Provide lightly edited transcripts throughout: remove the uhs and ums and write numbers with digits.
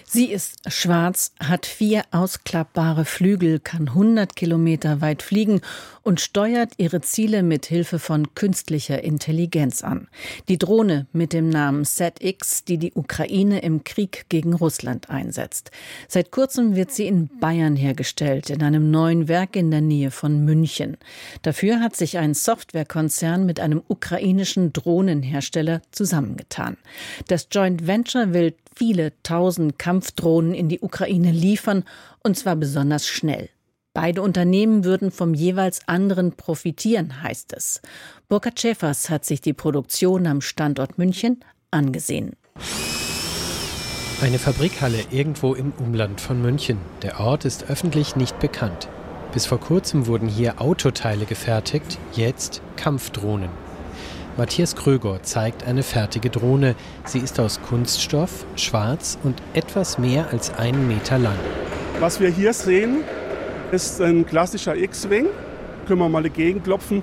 Sie ist schwarz, hat 4 ausklappbare Flügel, kann 100 Kilometer weit fliegen und steuert ihre Ziele mit Hilfe von künstlicher Intelligenz an. Die Drohne mit dem Namen ZX, die die Ukraine im Krieg gegen Russland einsetzt. Seit kurzem wird sie in Bayern hergestellt, in einem neuen Werk in der Nähe von München. Dafür hat sich ein Softwarekonzern mit einem ukrainischen Drohnenhersteller zusammengetan. Das Joint Venture will viele tausend Kampfdrohnen in die Ukraine liefern, und zwar besonders schnell. Beide Unternehmen würden vom jeweils anderen profitieren, heißt es. Burkhard Schäfers hat sich die Produktion am Standort München angesehen. Eine Fabrikhalle irgendwo im Umland von München. Der Ort ist öffentlich nicht bekannt. Bis vor kurzem wurden hier Autoteile gefertigt, jetzt Kampfdrohnen. Matthias Kröger zeigt eine fertige Drohne. Sie ist aus Kunststoff, schwarz und etwas mehr als 1 Meter lang. Was wir hier sehen, ist ein klassischer X-Wing. Können wir mal dagegen klopfen.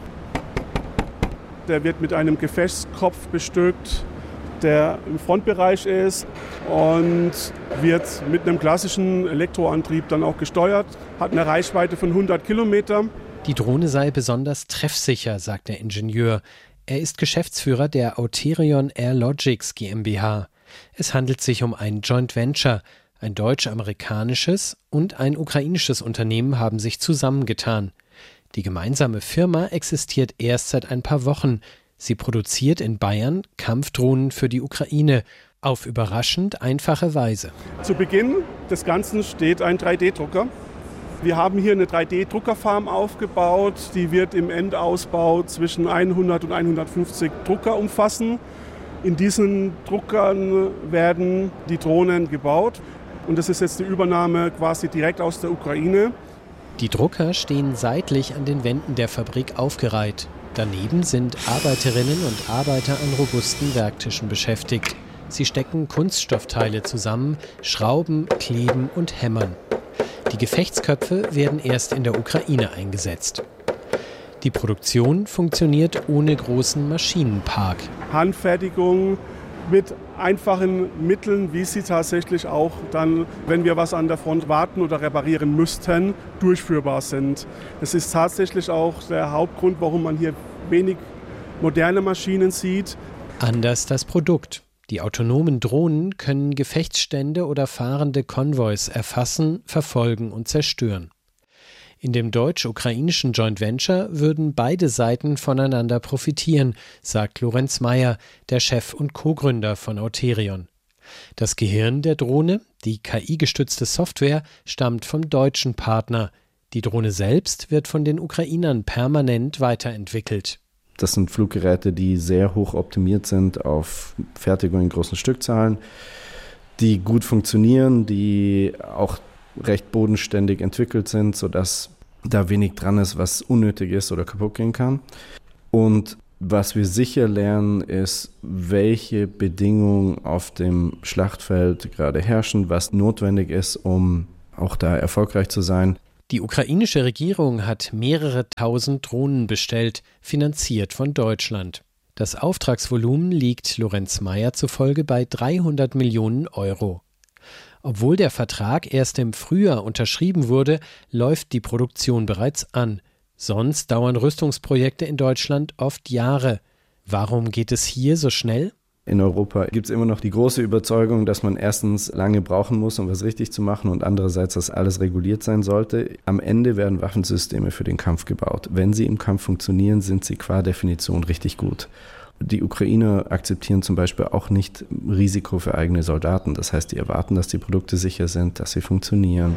Der wird mit einem Gefechtskopf bestückt, der im Frontbereich ist und wird mit einem klassischen Elektroantrieb dann auch gesteuert. Hat eine Reichweite von 100 Kilometern. Die Drohne sei besonders treffsicher, sagt der Ingenieur. Er ist Geschäftsführer der Auterion Air Logics GmbH. Es handelt sich um ein Joint Venture. Ein deutsch-amerikanisches und ein ukrainisches Unternehmen haben sich zusammengetan. Die gemeinsame Firma existiert erst seit ein paar Wochen. Sie produziert in Bayern Kampfdrohnen für die Ukraine auf überraschend einfache Weise. Zu Beginn des Ganzen steht ein 3D-Drucker. Wir haben hier eine 3D-Druckerfarm aufgebaut, die wird im Endausbau zwischen 100 und 150 Drucker umfassen. In diesen Druckern werden die Drohnen gebaut und das ist jetzt die Übernahme quasi direkt aus der Ukraine. Die Drucker stehen seitlich an den Wänden der Fabrik aufgereiht. Daneben sind Arbeiterinnen und Arbeiter an robusten Werktischen beschäftigt. Sie stecken Kunststoffteile zusammen, schrauben, kleben und hämmern. Die Gefechtsköpfe werden erst in der Ukraine eingesetzt. Die Produktion funktioniert ohne großen Maschinenpark. Handfertigung mit einfachen Mitteln, wie sie tatsächlich auch dann, wenn wir was an der Front warten oder reparieren müssten, durchführbar sind. Das ist tatsächlich auch der Hauptgrund, warum man hier wenig moderne Maschinen sieht. Anders das Produkt. Die autonomen Drohnen können Gefechtsstände oder fahrende Konvois erfassen, verfolgen und zerstören. In dem deutsch-ukrainischen Joint Venture würden beide Seiten voneinander profitieren, sagt Lorenz Meyer, der Chef und Co-Gründer von Auterion. Das Gehirn der Drohne, die KI-gestützte Software, stammt vom deutschen Partner. Die Drohne selbst wird von den Ukrainern permanent weiterentwickelt. Das sind Fluggeräte, die sehr hoch optimiert sind auf Fertigung in großen Stückzahlen, die gut funktionieren, die auch recht bodenständig entwickelt sind, sodass da wenig dran ist, was unnötig ist oder kaputt gehen kann. Und was wir sicher lernen, ist, welche Bedingungen auf dem Schlachtfeld gerade herrschen, was notwendig ist, um auch da erfolgreich zu sein. Die ukrainische Regierung hat mehrere tausend Drohnen bestellt, finanziert von Deutschland. Das Auftragsvolumen liegt Lorenz Meyer zufolge bei 300 Millionen Euro. Obwohl der Vertrag erst im Frühjahr unterschrieben wurde, läuft die Produktion bereits an. Sonst dauern Rüstungsprojekte in Deutschland oft Jahre. Warum geht es hier so schnell? In Europa gibt es immer noch die große Überzeugung, dass man erstens lange brauchen muss, um was richtig zu machen und andererseits, dass alles reguliert sein sollte. Am Ende werden Waffensysteme für den Kampf gebaut. Wenn sie im Kampf funktionieren, sind sie qua Definition richtig gut. Die Ukrainer akzeptieren zum Beispiel auch nicht Risiko für eigene Soldaten. Das heißt, die erwarten, dass die Produkte sicher sind, dass sie funktionieren.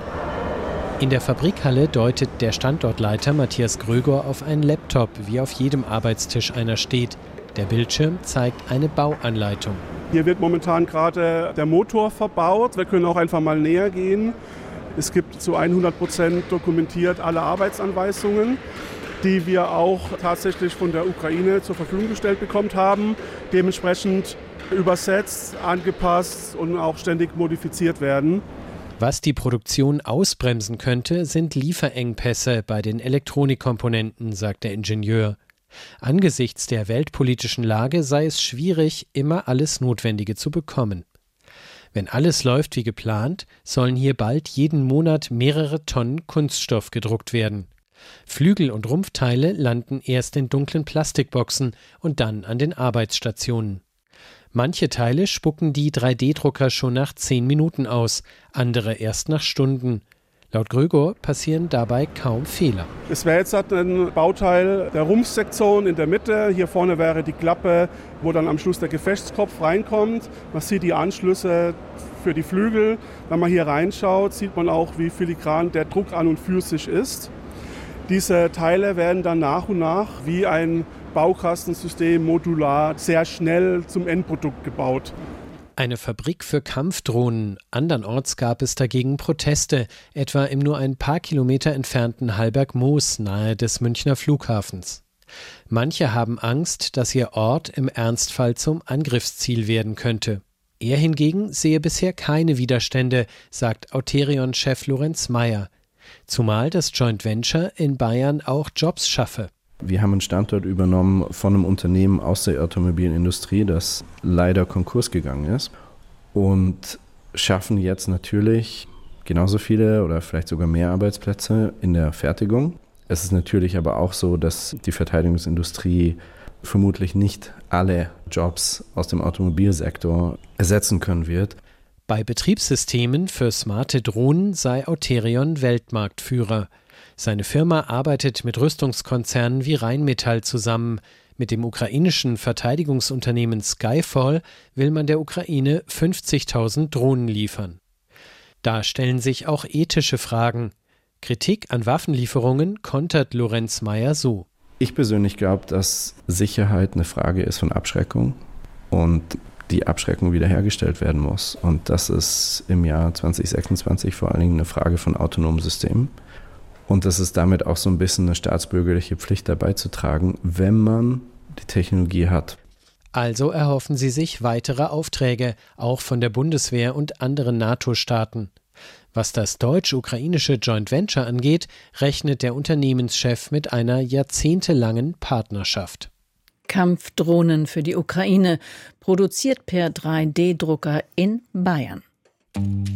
In der Fabrikhalle deutet der Standortleiter Matthias Kröger auf einen Laptop, wie auf jedem Arbeitstisch einer steht. Der Bildschirm zeigt eine Bauanleitung. Hier wird momentan gerade der Motor verbaut. Wir können auch einfach mal näher gehen. Es gibt zu 100% dokumentiert alle Arbeitsanweisungen, die wir auch tatsächlich von der Ukraine zur Verfügung gestellt bekommen haben. Dementsprechend übersetzt, angepasst und auch ständig modifiziert werden. Was die Produktion ausbremsen könnte, sind Lieferengpässe bei den Elektronikkomponenten, sagt der Ingenieur. Angesichts der weltpolitischen Lage sei es schwierig, immer alles Notwendige zu bekommen. Wenn alles läuft wie geplant, sollen hier bald jeden Monat mehrere Tonnen Kunststoff gedruckt werden. Flügel und Rumpfteile landen erst in dunklen Plastikboxen und dann an den Arbeitsstationen. Manche Teile spucken die 3D-Drucker schon nach 10 Minuten aus, andere erst nach Stunden. Laut Gröger passieren dabei kaum Fehler. Es wäre jetzt ein Bauteil der Rumpfsektion in der Mitte. Hier vorne wäre die Klappe, wo dann am Schluss der Gefechtskopf reinkommt. Man sieht die Anschlüsse für die Flügel. Wenn man hier reinschaut, sieht man auch, wie filigran der Druck an und für sich ist. Diese Teile werden dann nach und nach wie ein Baukastensystem modular sehr schnell zum Endprodukt gebaut. Eine Fabrik für Kampfdrohnen. Andernorts gab es dagegen Proteste, etwa im nur ein paar Kilometer entfernten Hallberg-Moos nahe des Münchner Flughafens. Manche haben Angst, dass ihr Ort im Ernstfall zum Angriffsziel werden könnte. Er hingegen sehe bisher keine Widerstände, sagt Auterion-Chef Lorenz Meyer. Zumal das Joint Venture in Bayern auch Jobs schaffe. Wir haben einen Standort übernommen von einem Unternehmen aus der Automobilindustrie, das leider Konkurs gegangen ist, und schaffen jetzt natürlich genauso viele oder vielleicht sogar mehr Arbeitsplätze in der Fertigung. Es ist natürlich aber auch so, dass die Verteidigungsindustrie vermutlich nicht alle Jobs aus dem Automobilsektor ersetzen können wird. Bei Betriebssystemen für smarte Drohnen sei Auterion Weltmarktführer. Seine Firma arbeitet mit Rüstungskonzernen wie Rheinmetall zusammen. Mit dem ukrainischen Verteidigungsunternehmen Skyfall will man der Ukraine 50.000 Drohnen liefern. Da stellen sich auch ethische Fragen. Kritik an Waffenlieferungen kontert Lorenz Meyer so. Ich persönlich glaube, dass Sicherheit eine Frage ist von Abschreckung und die Abschreckung wiederhergestellt werden muss. Und das ist im Jahr 2026 vor allen Dingen eine Frage von autonomen Systemen. Und das ist damit auch so ein bisschen eine staatsbürgerliche Pflicht, dabei zu tragen, wenn man die Technologie hat. Also erhoffen sie sich weitere Aufträge, auch von der Bundeswehr und anderen NATO-Staaten. Was das deutsch-ukrainische Joint Venture angeht, rechnet der Unternehmenschef mit einer jahrzehntelangen Partnerschaft. Kampfdrohnen für die Ukraine, produziert per 3D-Drucker in Bayern.